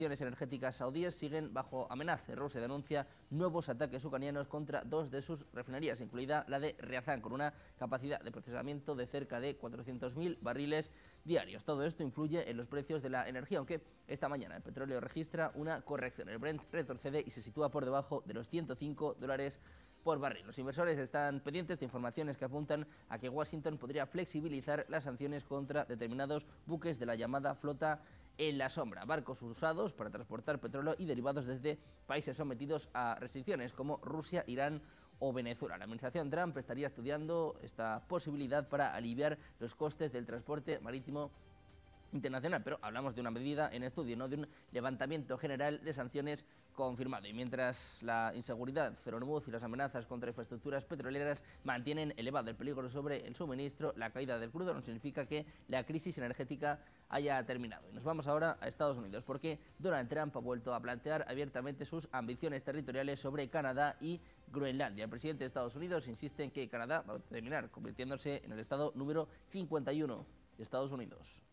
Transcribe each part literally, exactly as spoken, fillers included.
energéticas saudíes siguen bajo amenaza. Rusia denuncia nuevos ataques ucranianos contra dos de sus refinerías, incluida la de Ryazan, con una capacidad de procesamiento de cerca de cuatrocientos mil barriles diarios. Todo esto influye en los precios de la energía, aunque esta mañana el petróleo registra una corrección. El Brent retrocede y se sitúa por debajo de los ciento cinco dólares por barril. Los inversores están pendientes de informaciones que apuntan a que Washington podría flexibilizar las sanciones contra determinados buques de la llamada flota en la sombra, barcos usados para transportar petróleo y derivados desde países sometidos a restricciones como Rusia, Irán o Venezuela. La administración Trump estaría estudiando esta posibilidad para aliviar los costes del transporte marítimo internacional, pero hablamos de una medida en estudio, no de un levantamiento general de sanciones confirmado. Y mientras la inseguridad, Ceronumuz y las amenazas contra infraestructuras petroleras mantienen elevado el peligro sobre el suministro, la caída del crudo no significa que la crisis energética haya terminado. Y nos vamos ahora a Estados Unidos, porque Donald Trump ha vuelto a plantear abiertamente sus ambiciones territoriales sobre Canadá y Groenlandia. El presidente de Estados Unidos insiste en que Canadá va a terminar convirtiéndose en el estado número cincuenta y uno de Estados Unidos.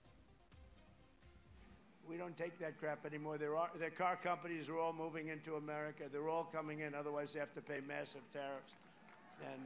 We don't take that crap anymore. There are, the car companies are all moving into America. They're all coming in, otherwise they have to pay massive tariffs. And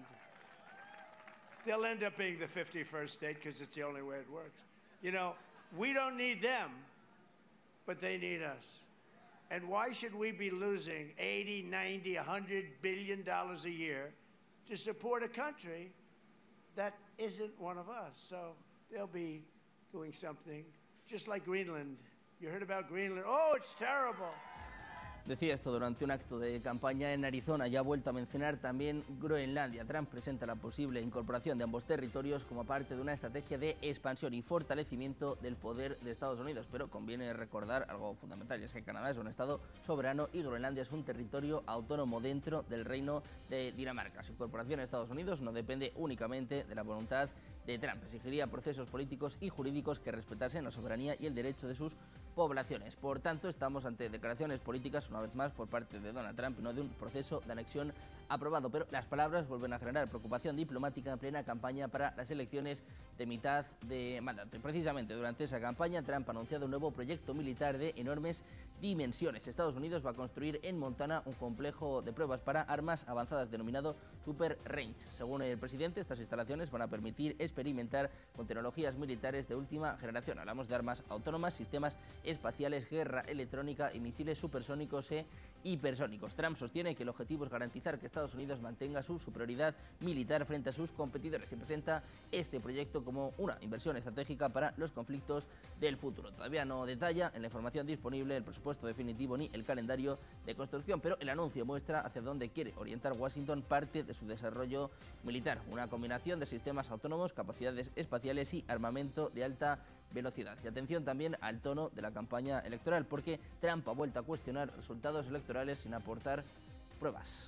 they'll end up being the fifty-first state because it's the only way it works. You know, we don't need them, but they need us. And why should we be losing eighty, ninety, one hundred billion dollars a year to support a country that isn't one of us? So they'll be doing something just like Greenland. You heard about Greenland. Oh, it's terrible. Decía esto durante un acto de campaña en Arizona. Ya ha vuelto a mencionar también Groenlandia. Trump presenta la posible incorporación de ambos territorios como parte de una estrategia de expansión y fortalecimiento del poder de Estados Unidos. Pero conviene recordar algo fundamental, y es que Canadá es un estado soberano y Groenlandia es un territorio autónomo dentro del Reino de Dinamarca. Su incorporación a Estados Unidos no depende únicamente de la voluntad de Trump. Exigiría procesos políticos y jurídicos que respetasen la soberanía y el derecho de sus poblaciones. Por tanto, estamos ante declaraciones políticas, una vez más, por parte de Donald Trump, no de un proceso de anexión aprobado. Pero las palabras vuelven a generar preocupación diplomática en plena campaña para las elecciones de mitad de mandato. Y precisamente durante esa campaña, Trump ha anunciado un nuevo proyecto militar de enormes dimensiones. Estados Unidos va a construir en Montana un complejo de pruebas para armas avanzadas denominado Super Range. Según el presidente, estas instalaciones van a permitir experimentar con tecnologías militares de última generación. Hablamos de armas autónomas, sistemas espaciales, guerra electrónica y misiles supersónicos e hipersónicos. Trump sostiene que el objetivo es garantizar que Estados Unidos mantenga su superioridad militar frente a sus competidores y presenta este proyecto como una inversión estratégica para los conflictos del futuro. Todavía no detalla en la información disponible el presupuesto definitivo ni el calendario de construcción, pero el anuncio muestra hacia dónde quiere orientar Washington parte de su desarrollo militar, una combinación de sistemas autónomos, capacidades espaciales y armamento de alta velocidad. Y atención también al tono de la campaña electoral, porque Trump ha vuelto a cuestionar resultados electorales sin aportar pruebas.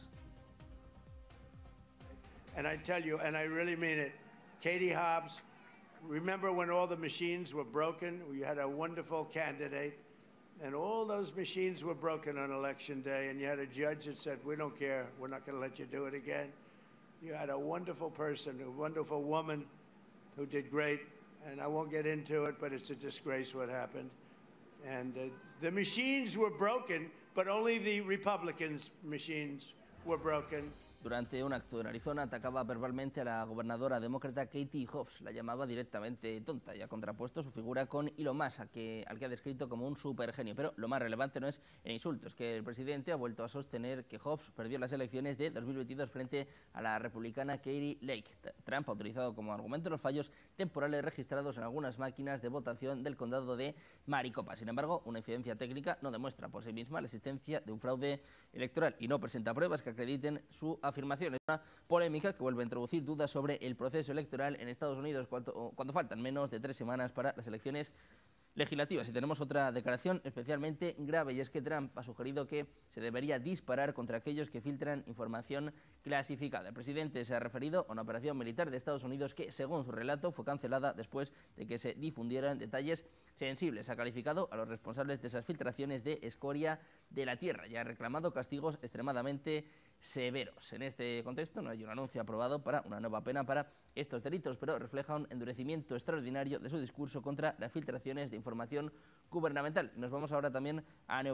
And I tell you, and I really mean it, Katie Hobbs, remember when all the machines were broken? We had a wonderful candidate, and all those machines were broken on election day, and you had a judge that said, we don't care, we're not going to let you do it again. You had a wonderful person, a wonderful woman who did great. And I won't get into it, but it's a disgrace what happened. And uh, the machines were broken, but only the Republicans' machines were broken. Durante un acto en Arizona atacaba verbalmente a la gobernadora demócrata Katie Hobbs. La llamaba directamente tonta y ha contrapuesto su figura con Elon Musk, a que, al que ha descrito como un supergenio. Pero lo más relevante no es el insulto, es que el presidente ha vuelto a sostener que Hobbs perdió las elecciones de dos mil veintidós frente a la republicana Kari Lake. Trump ha utilizado como argumento los fallos temporales registrados en algunas máquinas de votación del condado de Maricopa. Sin embargo, una incidencia técnica no demuestra por sí misma la existencia de un fraude electoral y no presenta pruebas que acrediten su afirmación. Es una polémica que vuelve a introducir dudas sobre el proceso electoral en Estados Unidos cuando, cuando faltan menos de tres semanas para las elecciones legislativas. Y tenemos otra declaración especialmente grave, y es que Trump ha sugerido que se debería disparar contra aquellos que filtran información clasificada. El presidente se ha referido a una operación militar de Estados Unidos que, según su relato, fue cancelada después de que se difundieran detalles sensibles. Ha calificado a los responsables de esas filtraciones de escoria de la tierra y ha reclamado castigos extremadamente severos. En este contexto no hay un anuncio aprobado para una nueva pena para estos delitos, pero refleja un endurecimiento extraordinario de su discurso contra las filtraciones de información gubernamental. Nos vamos ahora también a